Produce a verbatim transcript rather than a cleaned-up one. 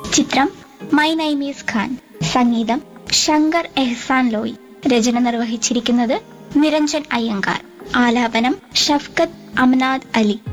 ചിത്രം my name is Khan. സംഗീതം ശങ്കർ എഹ്സാൻ ലോയ്. രചന നിർവഹിച്ചിരിക്കുന്നത് നിരഞ്ജൻ അയ്യങ്കാർ. ആലാപനം ഷഫ്കത്ത് അംനാദ് അലി.